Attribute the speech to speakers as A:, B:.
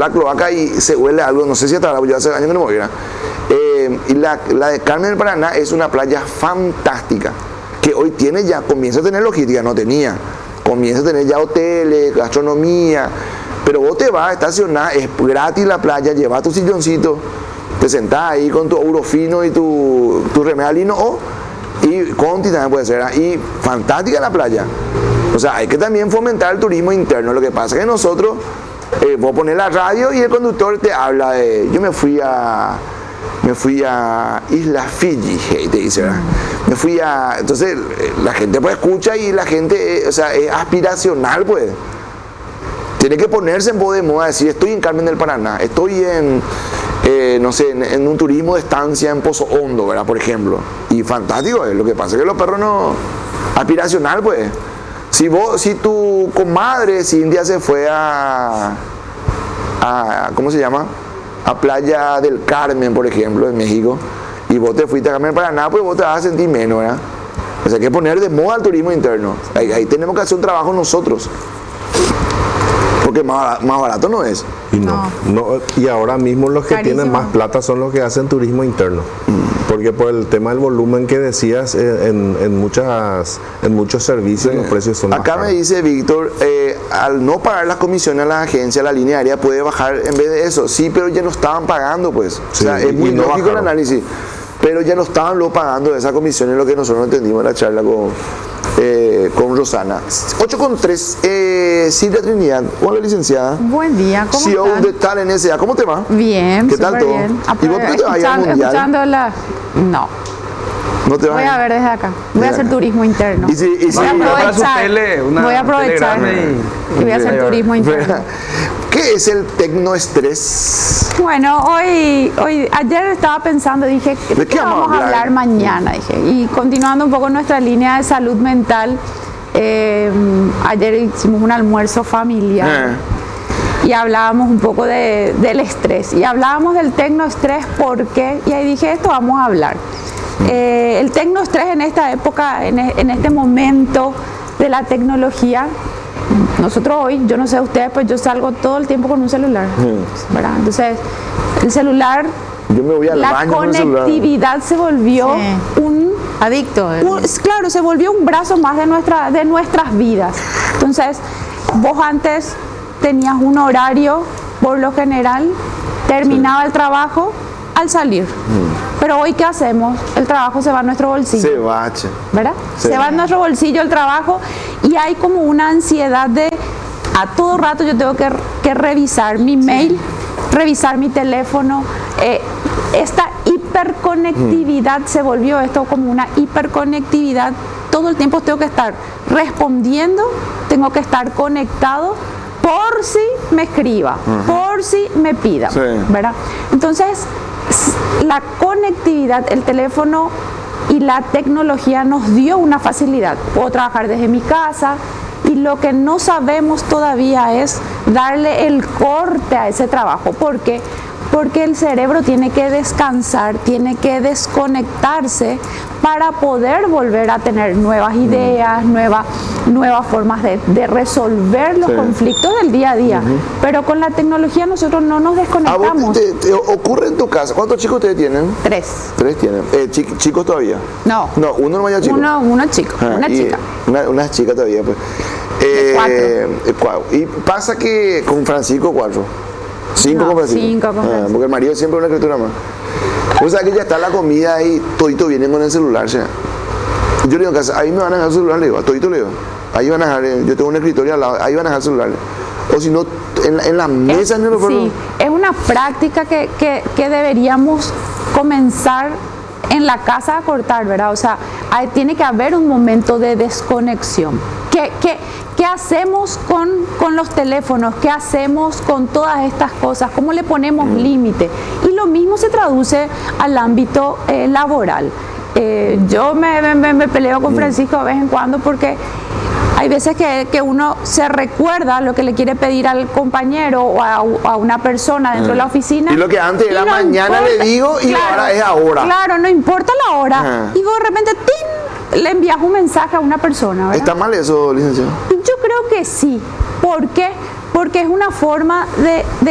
A: la cloaca y se huele algo, no sé si hasta ahora, yo hace años que no me voy, ¿verdad? Y la de Carmen del Paraná es una playa fantástica, que hoy tiene ya, comienza a tener logística, no tenía, comienza a tener ya hoteles, gastronomía, pero vos te vas a estacionar, es gratis la playa, llevas tu silloncito, te sentás ahí con tu Eurofino y tu remera lino y Conti también puede ser, y fantástica la playa. O sea, hay que también fomentar el turismo interno. Lo que pasa es que nosotros, vos pones la radio y el conductor te habla de, yo me fui a Isla Fiji, te dice, ¿verdad? Entonces la gente pues escucha y la gente, o sea, es aspiracional pues. Tiene que ponerse en voz de moda, decir, estoy en Carmen del Paraná, estoy no sé, en un turismo de estancia en Pozo Hondo, ¿verdad? Por ejemplo. Y fantástico, lo que pasa es que los perros no, aspiracional pues. Si tu comadre Cintia se fue a ¿cómo se llama? A Playa del Carmen, por ejemplo, en México, y vos te fuiste a Carmen para nada, pues vos te vas a sentir menos, ¿verdad? O sea, hay que poner de moda el turismo interno. Ahí tenemos que hacer un trabajo nosotros. Porque más barato no es.
B: Y ahora mismo los que
C: Carísimo.
B: tienen más plata son los que hacen turismo interno. Porque por el tema del volumen que decías, en muchos servicios los precios son más
A: Acá
B: caros.
A: me dice Víctor, al no pagar las comisiones a la agencia, la línea aérea puede bajar en vez de eso. Sí, pero ya no estaban pagando, pues.
B: Sí,
A: o sea, es muy
B: y no
A: lógico el
B: bajaron.
A: análisis. Pero ya no estaban luego pagando esa comisión, es lo que nosotros no entendimos en la charla con Rosana. 8:03, Silvia Trinidad, hola licenciada.
C: Buen día, ¿cómo
A: CEO
C: están?
A: de Talent S.A., ¿cómo te va?
C: Bien,
A: ¿Qué tal
C: súper
A: todo?
C: bien.
A: ¿Y vos por qué te vas a ir al mundial?
C: Escuchando la... No,
A: ¿No te vas
C: voy
A: ir?
C: a ver desde acá. Voy a hacer
A: acá.
C: turismo interno.
A: Y si
C: Voy a
D: Para su
C: aprovechar.
D: tele,
C: Voy a aprovechar. Y voy a hacer turismo interno.
A: ¿Qué es el tecnoestrés?
C: Bueno, ayer estaba pensando, dije,
A: ¿De qué vamos a hablar?
C: mañana? Dije, y continuando un poco nuestra línea de salud mental, ayer hicimos un almuerzo familiar y hablábamos un poco del estrés y hablábamos del tecnoestrés porque, y ahí dije, esto vamos a hablar. El tecnoestrés en esta época, en este momento de la tecnología, nosotros hoy, yo no sé ustedes, pues yo salgo todo el tiempo con un celular, ¿verdad? Entonces, el celular,
A: Yo me voy al
C: la
A: baño con el celular.
C: conectividad se volvió un
E: Adicto.
C: claro, se volvió un brazo más de nuestras vidas. Entonces, vos antes tenías un horario, por lo general, terminaba el trabajo al salir. Pero hoy, ¿qué hacemos? El trabajo se va a nuestro bolsillo.
A: Se va, che.
C: ¿Verdad?
A: Sí.
C: Se va en nuestro bolsillo el trabajo y hay como una ansiedad de a todo rato yo tengo que revisar mi mail, revisar mi teléfono. Esta hiperconectividad se volvió esto como una hiperconectividad. Todo el tiempo tengo que estar respondiendo, tengo que estar conectado por si me escriba, por si me pida,
A: Sí.
C: ¿verdad? Entonces, la conectividad, el teléfono y la tecnología nos dio una facilidad. Puedo trabajar desde mi casa y lo que no sabemos todavía es darle el corte a ese trabajo. ¿Por qué? Porque el cerebro tiene que descansar, tiene que desconectarse para poder volver a tener nuevas ideas, nuevas formas de resolver los conflictos del día a día. Pero con la tecnología nosotros no nos
A: ¿A
C: desconectamos.
A: vos te ocurre en tu casa? ¿Cuántos chicos ustedes tienen?
C: 3.
A: 3 tienen. ¿Chicos todavía?
C: No.
A: No, uno no vaya chico.
C: Uno chico,
A: Ah,
C: una
A: y
C: chica.
A: Una chica todavía, pues. Y pasa que con Francisco 4. 5
C: No,
A: con Francisco.
C: 5 con Francisco.
A: Porque el marido siempre una criatura más. O sea que ya está la comida y todito vienen con el celular. O sea. Yo le digo, ahí me van a dejar el celular, le digo, a todito le digo. Ahí van a dejar, yo tengo un escritorio al lado, ahí van a dejar el celular. O si no, en la mesa en el
C: Sí, es una práctica que deberíamos comenzar en la casa a cortar, ¿verdad? O sea, tiene que haber un momento de desconexión. ¿Qué hacemos con los teléfonos? ¿Qué hacemos con todas estas cosas? ¿Cómo le ponemos límite? Y lo mismo se traduce al ámbito laboral. Yo me peleo con Francisco de vez en cuando porque hay veces que uno se recuerda lo que le quiere pedir al compañero o a una persona dentro de la oficina.
A: Y lo que antes era mañana le digo y ahora es ahora.
C: Claro, no importa la hora. Y vos de repente ¡tin! Le envías un mensaje a una persona, ¿verdad?
A: ¿Está mal eso, licenciado?
C: Yo creo que sí. ¿Por qué? Porque es una forma de